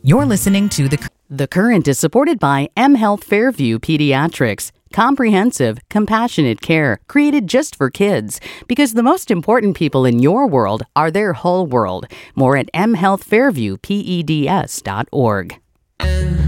You're listening to The Current is supported by M Health Fairview Pediatrics. Comprehensive, compassionate care created just for kids. Because the most important people in your world are their whole world. More at mhealthfairviewpeds.org.